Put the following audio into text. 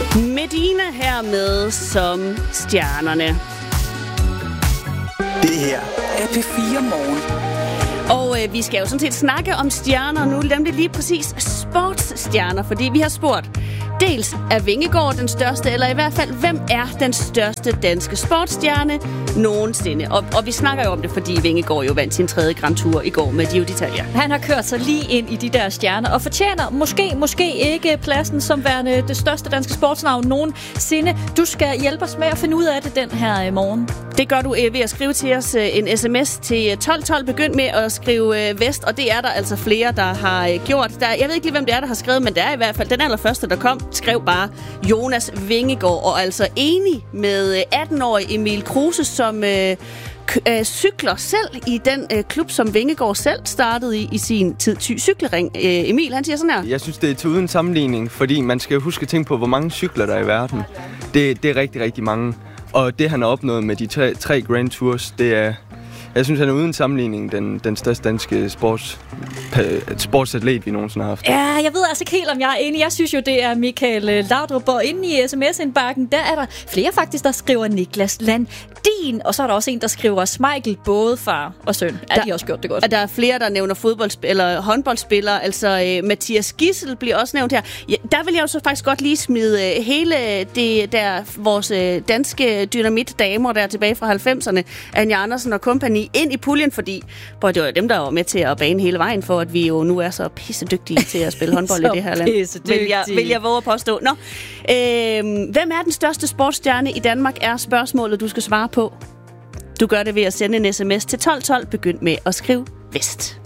Medina her med Som Stjernerne. Det her er P4 Morgen. Og vi skal jo sådan set snakke om stjerner nu, nemlig lige præcis sportsstjerner, fordi vi har spurgt, dels er Vingegaard den største, eller i hvert fald, hvem er den største danske sportsstjerne nogensinde? Og vi snakker jo om det, fordi Vingegaard jo vandt sin 3. Grand Tour i går med Giro d'Italia. Han har kørt sig lige ind i de der stjerner, og fortjener måske ikke pladsen som værende det største danske sportsnavn nogensinde. Du skal hjælpe os med at finde ud af det den her morgen. Det gør du ved at skrive til os en sms til 1212. Begynd med at skrive vest, og det er der altså flere, der har gjort. Jeg ved ikke lige, hvem det er, der har skrevet, men det er i hvert fald den allerførste, der kom, skrev bare Jonas Vingegaard, og altså enig med 18-årige Emil Kruse, som cykler selv i den klub, som Vingegaard selv startede i sin tid, Thy Cykelring. Emil, han siger sådan her. Jeg synes, det er til uden sammenligning, fordi man skal huske at tænke på, hvor mange cykler der er i verden. Det er rigtig, rigtig mange. Og det, han har opnået med de tre Grand Tours, det er... Jeg synes, han er uden sammenligning den største danske sportsatlet, vi nogensinde har haft. Ja, jeg ved altså ikke helt, om jeg er enig. Jeg synes jo, det er Michael Laudrup. Og inde i sms-indbakken, der er der flere faktisk, der skriver Niklas Landin. Og så er der også en, der skriver Schmeichel, både far og søn. Ja, de har også gjort det godt. Der er flere, der nævner håndboldspillere. Altså Mathias Gissel bliver også nævnt her. Ja, der vil jeg jo så faktisk godt lige smide hele det der, vores danske dynamitdamer der tilbage fra 90'erne, Anja Andersen og kompagni, ind i puljen, fordi det var dem, der var med til at bane hele vejen for, at vi jo nu er så pissedygtige til at spille håndbold i det her land. Vil jeg våge at påstå. Nå, hvem er den største sportsstjerne i Danmark, er spørgsmålet, du skal svare på. Du gør det ved at sende en sms til 1212. Begynd med at skrive Vest.